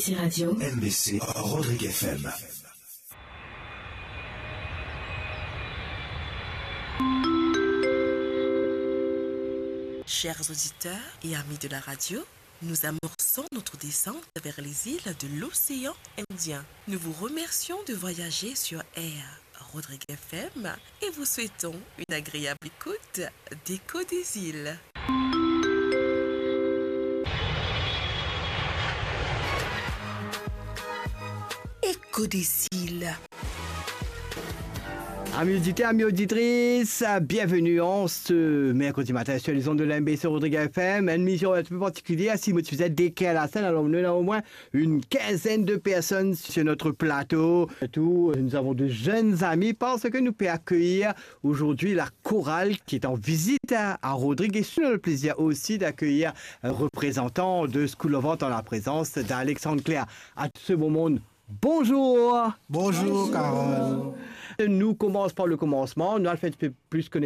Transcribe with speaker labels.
Speaker 1: MBC Radio.
Speaker 2: MBC Rodrigue FM.
Speaker 3: Chers auditeurs et amis de la radio, nous amorçons notre descente vers les îles de l'océan Indien. Nous vous remercions de voyager sur Air Rodrigue FM et vous souhaitons une agréable écoute d'Écho des îles. Écho des îles.
Speaker 4: Amis auditeurs, amis auditrices, bienvenue en ce mercredi matin sur les ondes de l'MBC Rodrigue FM. Une mission un peu particulière, si vous êtes décalé à la scène, alors nous avons au moins une quinzaine de personnes sur notre plateau. Nous avons de jeunes amis parce que nous pouvons accueillir aujourd'hui la chorale qui est en visite à Rodrigue. Et c'est le plaisir aussi d'accueillir un représentant de School of Art en la présence d'Alexandre Claire. À ce moment, bonjour.
Speaker 5: Bonjour, Carole.
Speaker 4: Nous commençons par le commencement. Nous allons faire plus connaître